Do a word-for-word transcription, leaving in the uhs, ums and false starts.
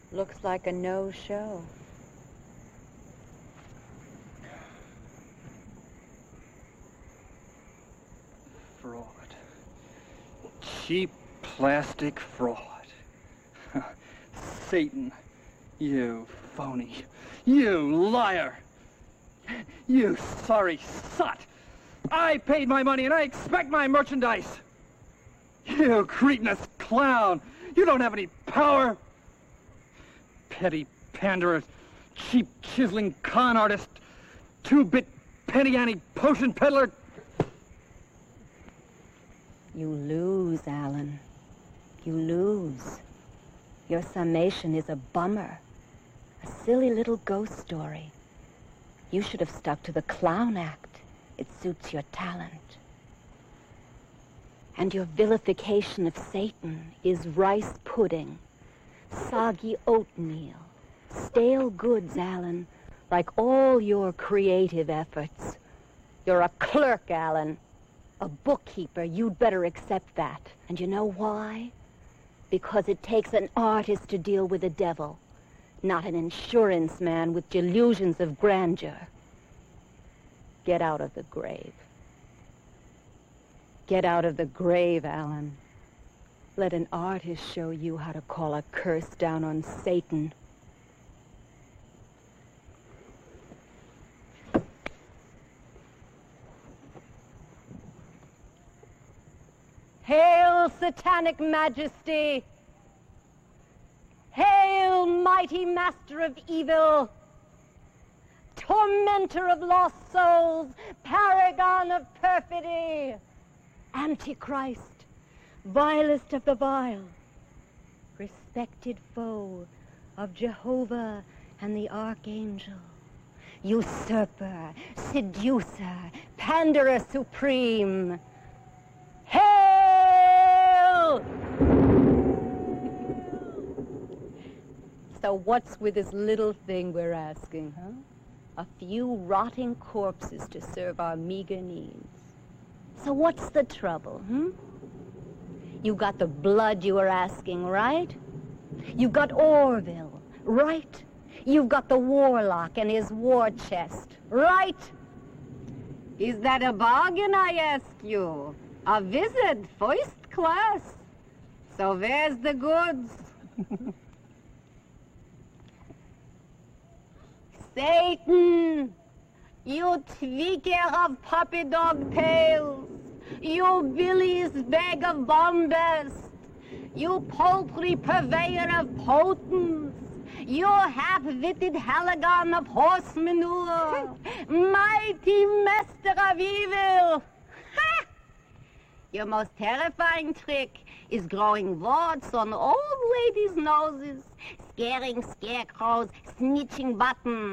Looks like a no-show. Fraud. Cheap plastic fraud. Satan, you phony. You liar. You sorry sot. I paid my money and I expect my merchandise. You cretinous clown. You don't have any power. Petty panderer, cheap chiseling con artist, two-bit penny ante potion peddler. You lose, Alan. You lose. Your summation is a bummer. A silly little ghost story. You should have stuck to the clown act. It suits your talent. And your vilification of Satan is rice pudding, soggy oatmeal, stale goods, Alan, like all your creative efforts. You're a clerk, Alan. A bookkeeper. You'd better accept that. And you know why? Because it takes an artist to deal with the devil, not an insurance man with delusions of grandeur. Get out of the grave. Get out of the grave, Alan. Let an artist show you how to call a curse down on Satan. Hail, satanic majesty! Hail, mighty master of evil! Tormentor of lost souls! Paragon of perfidy! Antichrist! Vilest of the vile! Respected foe of Jehovah and the archangel! Usurper! Seducer! Panderer supreme! Hail! So what's with this little thing we're asking, huh? A few rotting corpses to serve our meager needs. So what's the trouble, hmm? You got the blood you were asking, right? You got Orville, right? You've got the warlock and his war chest, right? Is that a bargain, I ask you? A visit, first class. So where's the goods? Satan, you tweaker of puppy dog tails, you Billy's bag of bombast, you poultry purveyor of potence, you half-witted halagon of horse manure, mighty master of evil. Ha! Your most terrifying trick is growing warts on old ladies' noses, scaring scarecrows, snitching buttons.